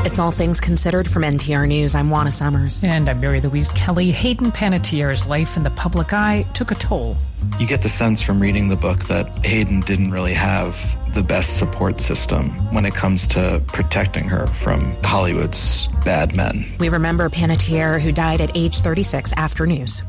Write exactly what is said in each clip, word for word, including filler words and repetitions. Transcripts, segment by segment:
It's All Things Considered from N P R News. I'm Juana Summers. And I'm Mary Louise Kelly. Hayden Panettiere's life in the public eye took a toll. You get the sense from reading the book that Hayden didn't really have the best support system when it comes to protecting her from Hollywood's bad men. We remember Panettiere, who died at age thirty-six after news.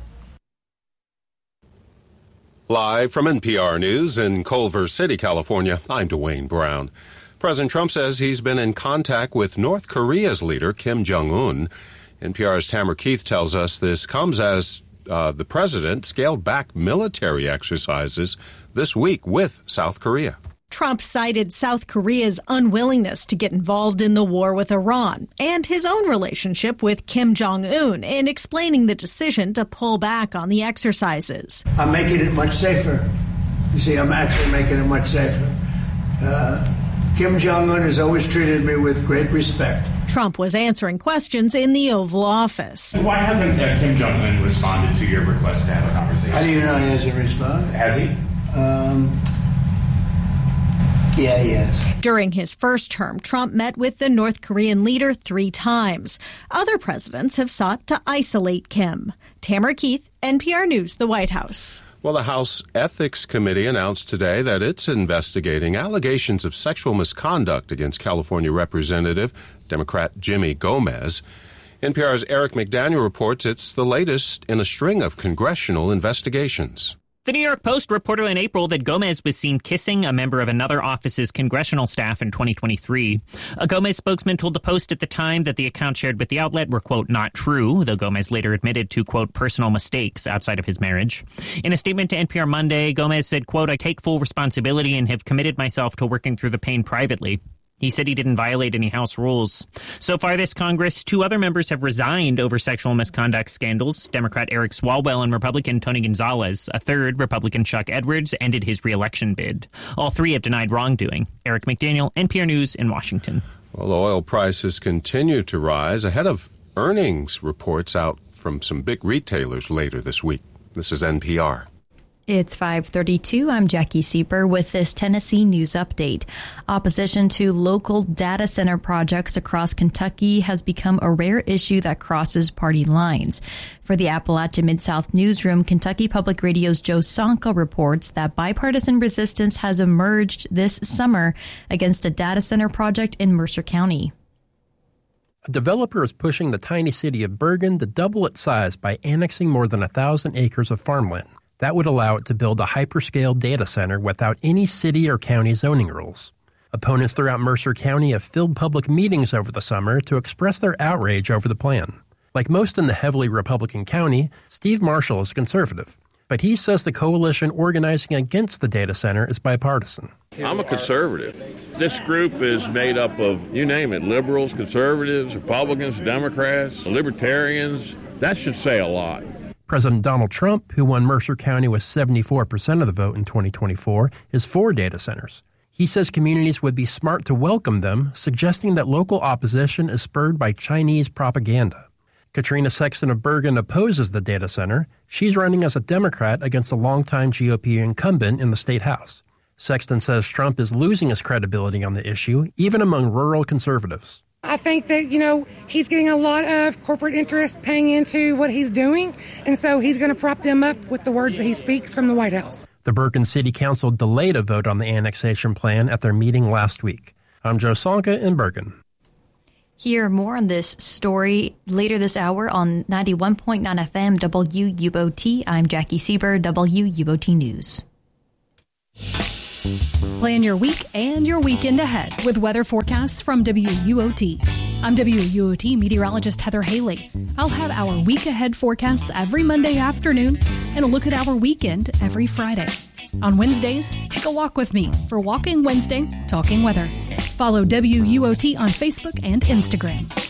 Live from N P R News in Culver City, California, I'm Dwayne Brown. President Trump says he's been in contact with North Korea's leader, Kim Jong-un. N P R's Tamara Keith tells us this comes as uh, the president scaled back military exercises this week with South Korea. Trump cited South Korea's unwillingness to get involved in the war with Iran and his own relationship with Kim Jong-un in explaining the decision to pull back on the exercises. I'm making it much safer. You see, I'm actually making it much safer. Uh, Kim Jong-un has always treated me with great respect. Trump was answering questions in the Oval Office. Why hasn't uh, Kim Jong-un responded to your request to have a conversation? How do you know he hasn't responded? Has he? Um... Yeah, yes. During his first term, Trump met with the North Korean leader three times. Other presidents have sought to isolate Kim. Tamara Keith, N P R News, the White House. Well, the House Ethics Committee announced today that it's investigating allegations of sexual misconduct against California Representative Democrat Jimmy Gomez. N P R's Eric McDaniel reports it's the latest in a string of congressional investigations. The New York Post reported in April that Gomez was seen kissing a member of another office's congressional staff in twenty twenty-three. A Gomez spokesman told the Post at the time that the accounts shared with the outlet were, quote, not true, though Gomez later admitted to, quote, personal mistakes outside of his marriage. In a statement to N P R Monday, Gomez said, quote, I take full responsibility and have committed myself to working through the pain privately. He said he didn't violate any House rules. So far this Congress, two other members have resigned over sexual misconduct scandals. Democrat Eric Swalwell and Republican Tony Gonzalez. A third, Republican Chuck Edwards, ended his reelection bid. All three have denied wrongdoing. Eric McDaniel, N P R News in Washington. Well, oil prices continue to rise ahead of earnings reports out from some big retailers later this week. This is N P R. It's five thirty-two. I'm Jackie Sieper with this Tennessee news update. Opposition to local data center projects across Kentucky has become a rare issue that crosses party lines. For the Appalachia Mid-South newsroom, Kentucky Public Radio's Joe Sonka reports that bipartisan resistance has emerged this summer against a data center project in Mercer County. A developer is pushing the tiny city of Bergen to double its size by annexing more than a thousand acres of farmland. That would allow it to build a hyperscale data center without any city or county zoning rules. Opponents throughout Mercer County have filled public meetings over the summer to express their outrage over the plan. Like most in the heavily Republican county, Steve Marshall is a conservative, but he says the coalition organizing against the data center is bipartisan. I'm a conservative. This group is made up of, you name it, liberals, conservatives, Republicans, Democrats, libertarians. That should say a lot. President Donald Trump, who won Mercer County with seventy-four percent of the vote in twenty twenty-four, is for data centers. He says communities would be smart to welcome them, suggesting that local opposition is spurred by Chinese propaganda. Katrina Sexton of Bergen opposes the data center. She's running as a Democrat against a longtime G O P incumbent in the state house. Sexton says Trump is losing his credibility on the issue, even among rural conservatives. I think that, you know, he's getting a lot of corporate interest paying into what he's doing, and so he's going to prop them up with the words that he speaks from the White House. The Bergen City Council delayed a vote on the annexation plan at their meeting last week. I'm Joe Sonka in Bergen. Hear more on this story later this hour on ninety-one point nine F M W U O T. I'm Jackie Sieber, W U O T News. Plan your week and your weekend ahead with weather forecasts from W U O T. I'm W U O T meteorologist Heather Haley. I'll have our week ahead forecasts every Monday afternoon and a look at our weekend every Friday. On Wednesdays, take a walk with me for Walking Wednesday, Talking Weather. Follow W U O T on Facebook and Instagram.